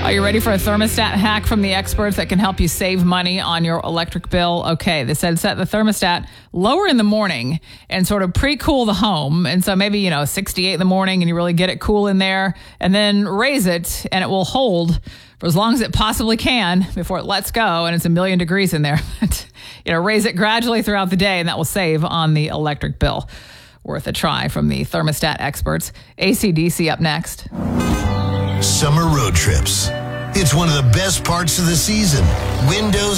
Are you ready for a thermostat hack from the experts that can help you save money on your electric bill? Okay, they said set the thermostat lower in the morning and sort of pre-cool the home. And so maybe, 68 in the morning and you really get it cool in there, and then raise it and it will hold for as long as it possibly can before it lets go and it's 1,000,000 degrees in there. Raise it gradually throughout the day and that will save on the electric bill. Worth a try from the thermostat experts. AC/DC up next. Summer road trips. It's one of the best parts of the season. Windows